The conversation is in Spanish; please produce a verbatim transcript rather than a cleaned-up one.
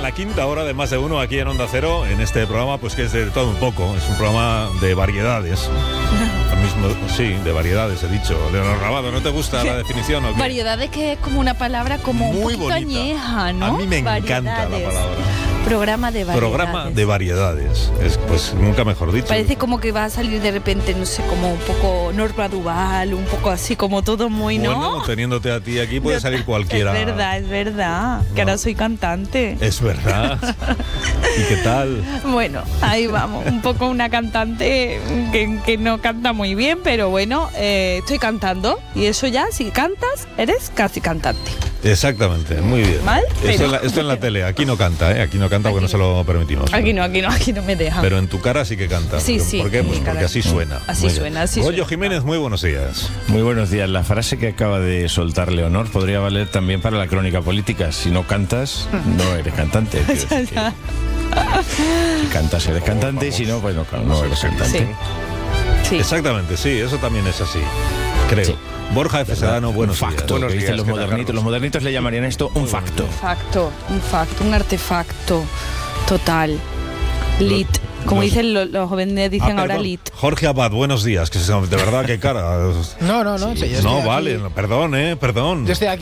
la quinta hora de Más de Uno aquí en Onda Cero, en este programa, pues que es de todo un poco, es un programa de variedades. Lo mismo, sí, de variedades, he dicho. Leonor Rabado, ¿no te gusta la definición o qué? Variedades, que es como una palabra como muy un poquito bonita. añeja, ¿no? A mí me encanta la Variedades. palabra. Programa de variedades. Programa de variedades. Es, pues nunca mejor dicho. Parece como que va a salir de repente, no sé, como un poco Norma Duval, un poco así, como todo muy, ¿no? Bueno, teniéndote a ti aquí puede salir cualquiera. Es verdad, es verdad. Que No. ahora soy cantante. Es verdad. ¿Y qué tal? Bueno, ahí vamos. Un poco una cantante que, que no canta muy bien, pero bueno, eh, estoy cantando. Y eso ya, si cantas, eres casi cantante. Exactamente, muy bien. ¿Mal? Esto, Pero- en la, esto en la tele, aquí no canta, ¿eh? Aquí no canta porque no se lo permitimos. Aquí no, aquí no, aquí no me dejan. Pero en tu cara sí que canta. Sí, ¿Por sí, qué? en Pues mi cara porque así sí. suena. Así Muy bien. suena, así Goyo suena. Jiménez, muy buenos días. Muy buenos días. La frase que acaba de soltar Leonor podría valer también para la crónica política. Si no cantas, no eres cantante. Quiero decir que si cantas, eres cantante, y si no, pues no, claro, no eres cantante. Sí. Sí. Exactamente, sí, eso también es así. Creo. Sí. Borja F. Sedano, buenos un facto, días. que Buenos dicen días, los ¿qué tal, modernitos. Carlos? Los modernitos le llamarían esto un facto. Un facto, un facto, un artefacto total. Lit. Como los- dicen los, los jóvenes, dicen Ah, ahora perdón. lit. Jorge Abad, buenos días. Que se- de verdad, qué cara. No, no, no. sí, yo estoy No, aquí. vale, perdón, eh, perdón. Yo estoy aquí.